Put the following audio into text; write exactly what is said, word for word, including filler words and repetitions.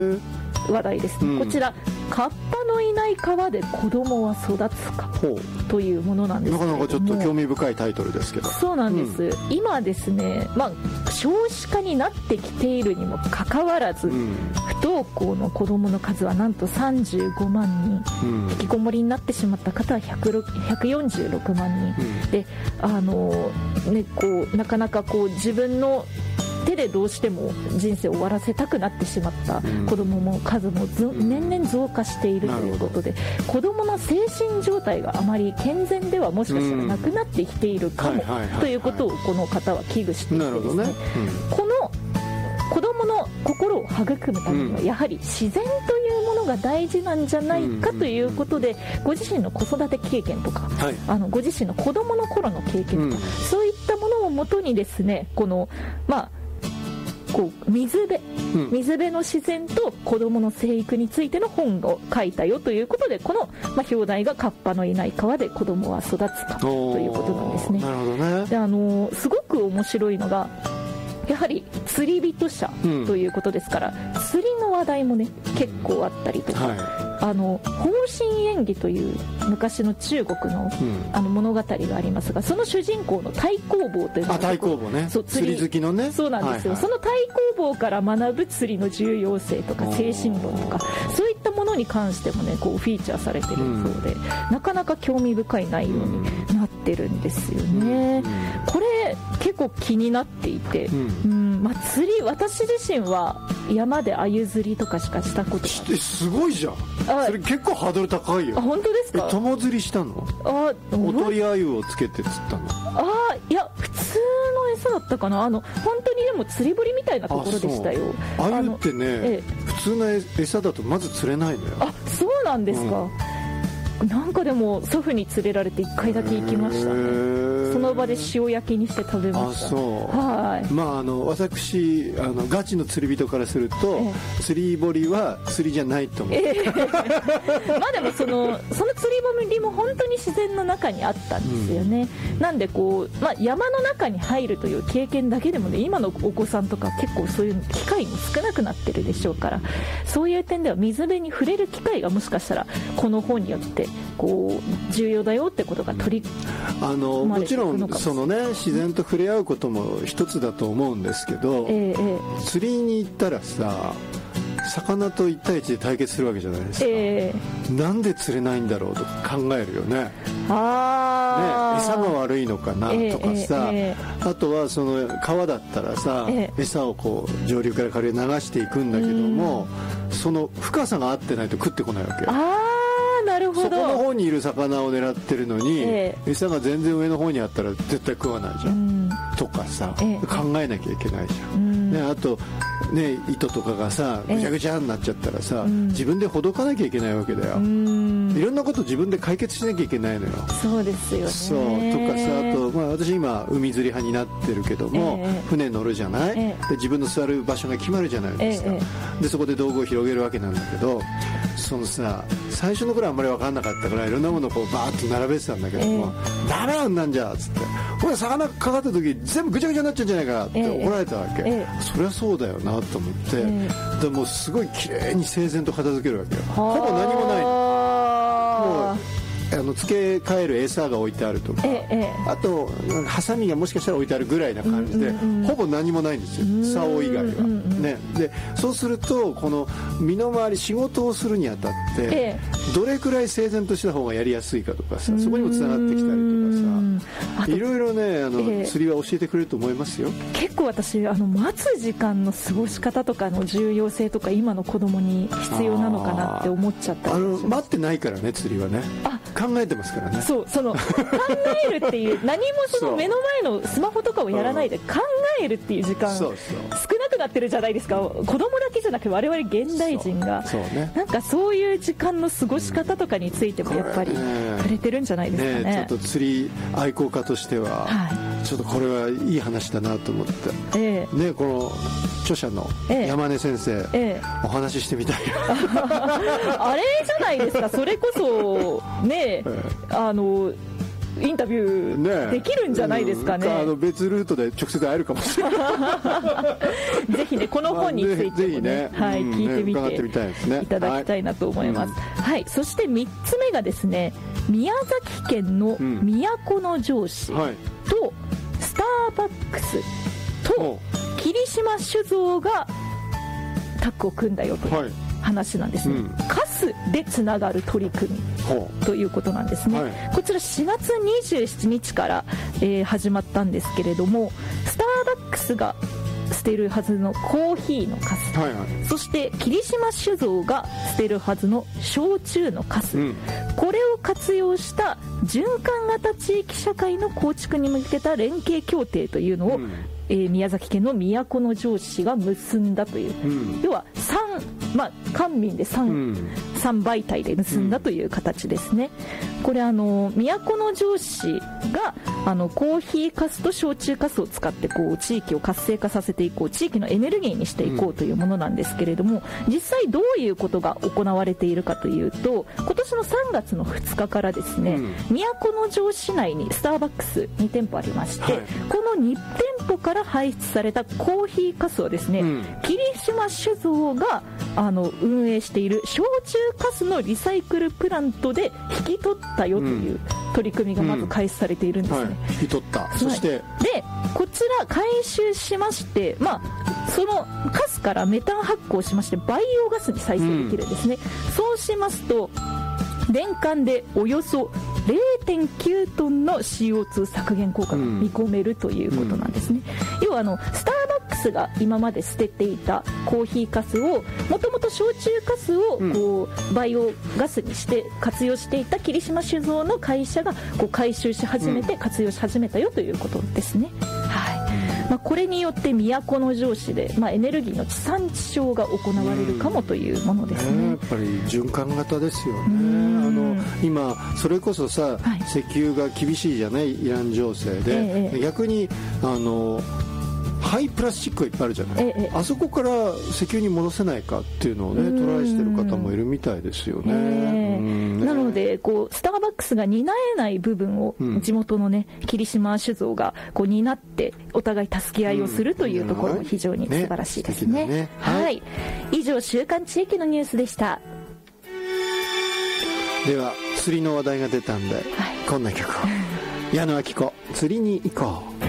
話題ですね、うん、こちらカッパのいない川で子供は育つかというものなんですけれども、 なかなかちょっと興味深いタイトルですけど、 そうなんです、うん、今ですね、まあ、少子化になってきているにもかかわらず、うん、不登校の子供の数はなんとさんじゅうごまんにん、うん、引きこもりになってしまった方はひゃくよんじゅうろくまんにん、うん、であの、ね、こうなかなかこう自分の手でどうしても人生を終わらせたくなってしまった子どもも数もず、うん、年々増加しているということで、子どもの精神状態があまり健全ではもしかしたらなくなってきているかもということをこの方は危惧していてですね、この子どもの心を育むためにはやはり自然というものが大事なんじゃないかということで、ご自身の子育て経験とか、はい、あのご自身の子どもの頃の経験とか、うん、そういったものをもとにですね、このまあこう水辺、うん、水辺の自然と子どもの生育についての本を書いたよということで、この、まあ、表題がカッパのいない川で子どもは育つかということなんですね。 なるほどね。 で、あのすごく面白いのがやはり釣り人者ということですから、うん、釣りの話題もね結構あったりとか、はい、あの方針演技という昔の中国 の,、うん、あの物語がありますが、その主人公の太公望というのが、 あ、太公望ね、そう釣り好きのね、 そうなんですよ、はいはい、その太公望から学ぶ釣りの重要性とか精神論とか、そういったものに関してもねこうフィーチャーされているそうで、うん、なかなか興味深い内容になってるんですよね、うん、これ結構気になっていて、うんうん、まあ、釣り、私自身は山で鮎釣りとかしかしたことない。 すごいじゃん。それ結構ハードル高いよ。 あ、本当ですか。 え、友釣りしたの？あ、おとり鮎をつけて釣ったの？ あ、いや普通の餌だったかな。あの本当にでも釣り堀みたいなところでしたよ。 鮎ってね、ええ、普通の餌だとまず釣れないのよ。 あ、そうなんですか、うん、なんかでも祖父に連れられていっかいだけ行きましたね。その場で塩焼きにして食べました。 あ、そう、はい、まあ、あの私あのガチの釣り人からすると、ええ、釣り堀は釣りじゃないと思う、ええ、 まあでもそのその釣り堀も本当に自然の中にあったんですよね、うん、なんでこう、まあ、山の中に入るという経験だけでもね、今のお子さんとか結構そういう機会も少なくなってるでしょうから、そういう点では水辺に触れる機会がもしかしたらこの本によってこう重要だよってことが取りあのもちろんそのね、自然と触れ合うことも一つだと思うんですけど、えー、釣りに行ったらさ、魚といち対いちで対決するわけじゃないですか、えー、なんで釣れないんだろうとか考えるよね。あ、ね、餌が悪いのかなとかさ、えーえー、あとはその川だったらさ、えー、餌をこう上流から下流へ流していくんだけども、その深さが合ってないと食ってこないわけ。あ、 なるほど。 そこの方にいる魚を狙ってるのに、えー、餌が全然上の方にあったら絶対食わないじゃん、うん、とかさ、えー、考えなきゃいけないじゃん、うん、ね、あとね、糸とかがさぐちゃぐちゃになっちゃったらさ、えー、自分でほどかなきゃいけないわけだよ、うん、いろんなこと自分で解決しなきゃいけないのよ。 そうですよね。 そうとかさ、あと、まあ、私今海釣り派になってるけども、えー、船乗るじゃない、えー、で自分の座る場所が決まるじゃないですか、えー、でそこで道具を広げるわけなんだけど、そのさ、最初の頃はあんまり分かんなかったからいろんなものをこうバーッと並べてたんだけども、えー、ダメなんなんじゃっつって、これ魚かかった時全部ぐちゃぐちゃになっちゃうんじゃないかって怒られたわけ、えー、そりゃそうだよなと思って、えー、でもすごい綺麗に整然と片付けるわけよ。ほぼ何もないの。もうあの付け替える餌が置いてあるとか、ええ、あとハサミがもしかしたら置いてあるぐらいな感じで、うんうんうん、ほぼ何もないんですよ、竿以外は、うんうん、ね、でそうするとこの身の回り仕事をするにあたって、ええ、どれくらい整然とした方がやりやすいかとかさ、そこにもつながってきたりとかさ、いろいろね、あの、ええ、釣りは教えてくれると思いますよ。 結構私あの待つ時間の過ごし方とかの重要性とか今の子供に必要なのかなって思っちゃったりします。 あの待ってないからね、釣りはね。あ、考えてますからね。 そう、その考えるっていう何もその目の前のスマホとかをやらないで考えるっていう時間、そうそう少なくなってるじゃないですか。子供だけじゃなく我々現代人がそう、そうね、なんかそういう時間の過ごし方とかについてもやっぱり触れてるんじゃないですかね。 ね、ちょっと釣り愛好家としては、はい、ちょっとこれはいい話だなと思って、えー、ね、この著者の山根先生、えー、お話ししてみたいあれじゃないですか、それこそね、えー、あのインタビューできるんじゃないですかね。 ね、うん、あの別ルートで直接会えるかもしれないぜひねこの本についてもね、まあ、ね、はい、うん、聞いてみて、ね、みたいですね、いただきたいなと思います、はい、はい、そしてみっつめがですね、宮崎県の都城市とスターバックスと霧島酒造がタッグを組んだよという話なんですね、うん、カスでつながる取り組みということなんですね、はい、こちらしがつにじゅうしちにちから、えー、始まったんですけれども、スターバックスが捨てるはずのコーヒーのカス、はいはい、そして霧島酒造が捨てるはずの焼酎のカス、うん、これを活用した循環型地域社会の構築に向けた連携協定というのを、うん、えー、宮崎県の都城市が結んだという、うん、要はさん、まあ、官民で 3,、うん、さん媒体で結んだという形ですね、うん、これあの都城市があのコーヒーかすと焼酎かすを使ってこう地域を活性化させていこう、地域のエネルギーにしていこうというものなんですけれども、うん、実際どういうことが行われているかというと、今年のさんがつのふつかからですね、うん、都城市内にスターバックスにてんぽありまして、はい、このにてんぽから排出されたコーヒーかすをですね、うん、霧島酒造があの運営している焼酎かすのリサイクルプラントで引き取ったよという取り組みがまず開始されているんですね、うんうん、はい、引き取った。そしてでこちら回収しまして、まあ、そのかすからメタン発酵しましてバイオガスに再生できるんですね、うん、そうしますと年間でおよそ れいてんきゅうトンの シーオーツー 削減効果が見込めるということなんですね、うん、要はあのスターバックスが今まで捨てていたコーヒーかすをもともと焼酎かすをこうバイオガスにして活用していた霧島酒造の会社がこう回収し始めて活用し始めたよということですね、はい、まあ、これによって都城市で、まあ、エネルギーの地産地消が行われるかもというものですね、 ね、やっぱり循環型ですよね。あの今それこそさ、はい、石油が厳しいじゃない、イラン情勢で、ええ、逆にあの廃プラスチックがいっぱいあるじゃない、ええ、あそこから石油に戻せないかっていうのをねトライしてる方もいるみたいですよね、えー、ね。 なのでこうスターバックスが担えない部分を地元のね、うん、霧島酒造がこう担ってお互い助け合いをするというところも非常に素晴らしいですね、うん、ね、はい、はい、以上週刊地域のニュースでした。 では釣りの話題が出たんで、はい、こんな曲を矢野顕子、釣りに行こう。